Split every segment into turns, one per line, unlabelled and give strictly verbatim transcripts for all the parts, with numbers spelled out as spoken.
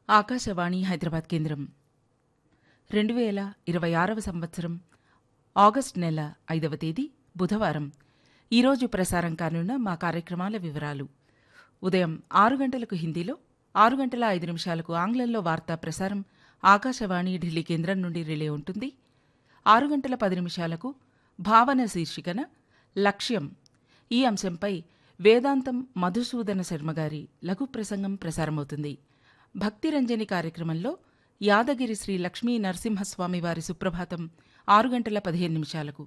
ఆకాశవాణి హైదరాబాద్ కేంద్రం రెండు వేల ఇరవై ఆరవ సంవత్సరం ఆగస్టు నెల ఐదవ తేదీ బుధవారం. ఈరోజు ప్రసారం కానున్న మా కార్యక్రమాల వివరాలు: ఉదయం ఆరు గంటలకు హిందీలో, ఆరు గంటల ఐదు నిమిషాలకు ఆంగ్లంలో వార్తా ప్రసారం ఆకాశవాణి ఢిల్లీ కేంద్రం నుండి రిలే ఉంటుంది. ఆరు గంటల పది నిమిషాలకు భావన శీర్షికన లక్ష్యం ఈ అంశంపై వేదాంతం మధుసూదన శర్మగారి లఘు ప్రసంగం ప్రసారమవుతుంది. భక్తిరంజని కార్యక్రమంలో యాదగిరి శ్రీ లక్ష్మీ నరసింహస్వామి వారి సుప్రభాతం ఆరు గంటల పదిహేను నిమిషాలకు,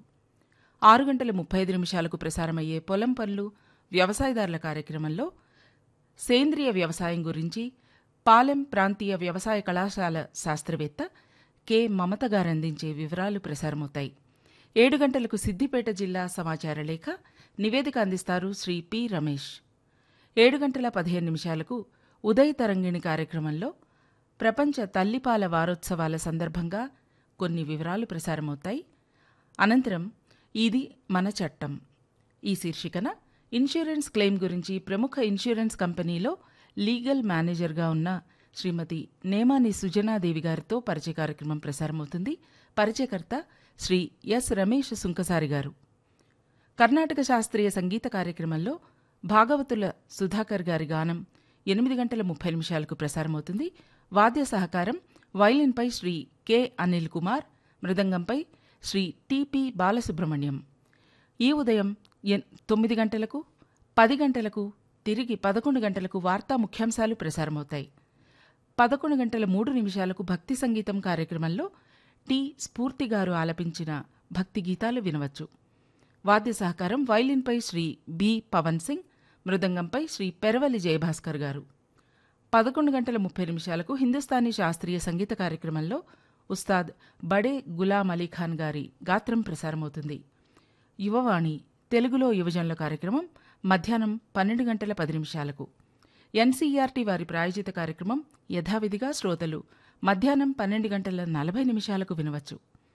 ఆరు గంటల ముప్పై ఐదు నిమిషాలకు ప్రసారమయ్యే పొలం పనులు వ్యవసాయదారుల కార్యక్రమంలో సేంద్రియ వ్యవసాయం గురించి పాలెం ప్రాంతీయ వ్యవసాయ కళాశాల శాస్త్రవేత్త కె మమత గారందించే వివరాలు ప్రసారమవుతాయి. ఏడు గంటలకు సిద్దిపేట జిల్లా సమాచార లేఖ నివేదిక అందిస్తారు శ్రీ పి రమేష్. ఏడు గంటల పదిహేను నిమిషాలకు ఉదయ తరంగిణి కార్యక్రమంలో ప్రపంచ తల్లిపాల వారోత్సవాల సందర్భంగా కొన్ని వివరాలు ప్రసారమవుతాయి. అనంతరం ఇది మన చట్టం ఈ శీర్షికన ఇన్సూరెన్స్ క్లెయిమ్ గురించి ప్రముఖ ఇన్సూరెన్స్ కంపెనీలో లీగల్ మేనేజర్గా ఉన్న శ్రీమతి నేమాని సుజనాదేవి గారితో పరిచయ కార్యక్రమం ప్రసారమవుతుంది. పరిచయకర్త శ్రీ ఎస్ రమేష్ సుంకసారి గారు. కర్ణాటక శాస్త్రీయ సంగీత కార్యక్రమంలో భాగవతుల సుధాకర్ గారి గానం ఎనిమిది గంటల ముప్పై నిమిషాలకు ప్రసారమవుతుంది. వాద్య సహకారం వైలిన్పై శ్రీ కె అనిల్ కుమార్, మృదంగంపై శ్రీ టిపి బాలసుబ్రహ్మణ్యం. ఈ ఉదయం తొమ్మిది గంటలకు, పది గంటలకు, తిరిగి పదకొండు గంటలకు వార్తా ముఖ్యాంశాలు ప్రసారమవుతాయి. పదకొండు గంటల మూడు నిమిషాలకు భక్తి సంగీతం కార్యక్రమంలో టి స్ఫూర్తి గారు ఆలపించిన భక్తి గీతాలు వినవచ్చు. వాద్య సహకారం వైలిన్పై శ్రీ బి పవన్ సింగ్, మృదంగంపై శ్రీ పెరవలి జయభాస్కర్ గారు. పదకొండు గంటల ముప్పై నిమిషాలకు హిందుస్థానీ శాస్త్రీయ సంగీత కార్యక్రమంలో ఉస్తాద్ బడే గులాం అలీఖాన్ గారి గాత్రం ప్రసారమవుతుంది. యువవాణి తెలుగులో యువజనుల కార్యక్రమం మధ్యాహ్నం పన్నెండు గంటల పది నిమిషాలకు. ఎన్సీఈఆర్టీ వారి ప్రాయోజిత కార్యక్రమం యథావిధిగా శ్రోతలు మధ్యాహ్నం పన్నెండు గంటల నలభై నిమిషాలకు వినవచ్చు.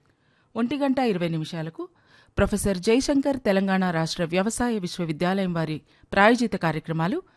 ఒంటి గంట ఇరవై నిమిషాలకు ప్రొఫెసర్ జయశంకర్ తెలంగాణ రాష్ట్ర వ్యవసాయ విశ్వవిద్యాలయం వారి ప్రాయోజిత కార్యక్రమాలు